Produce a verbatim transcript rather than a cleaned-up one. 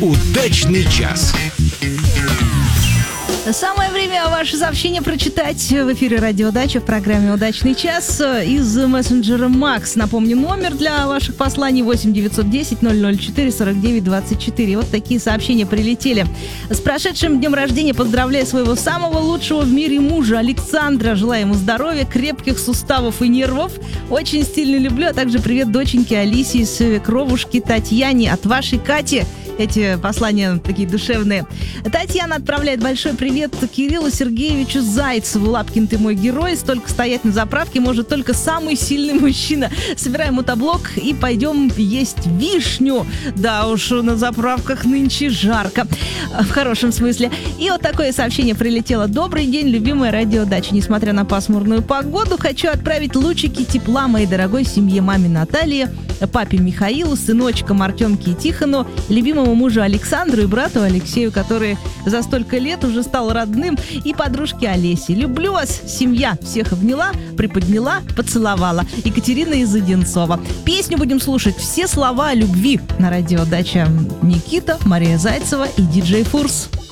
Удачный час. Самое время ваше сообщение прочитать в эфире «Радио Дача» в программе «Удачный час» из мессенджера Макс. Напомню, номер для ваших посланий восемь девятьсот десять ноль ноль четыре сорок девять двадцать четыре. Вот такие сообщения прилетели. С прошедшим днем рождения поздравляю своего самого лучшего в мире мужа Александра. Желаю ему здоровья, крепких суставов и нервов. Очень стильно люблю, а также привет доченьке Алисе, свекровушке Татьяне от вашей Кати. Эти послания такие душевные. Татьяна отправляет большой привет Кириллу Сергеевичу Зайцеву. Лапкин, ты мой герой. Столько стоять на заправке может только самый сильный мужчина. Собираем мотоблок и пойдем есть вишню. Да уж, на заправках нынче жарко. В хорошем смысле. И вот такое сообщение прилетело. Добрый день, любимая Радио Дача. Несмотря на пасмурную погоду, хочу отправить лучики тепла моей дорогой семье, маме Наталье, папе Михаилу, сыночкам Артемке и Тихону, любимому мужу Александру и брату Алексею, который за столько лет уже стал родным, и подружке Олесе. Люблю вас, семья. Всех обняла, приподняла, поцеловала. Екатерина из Одинцова. Песню будем слушать «Все слова о любви» на Радио Дача. Никита, Мария Зайцева и диджей Фурс.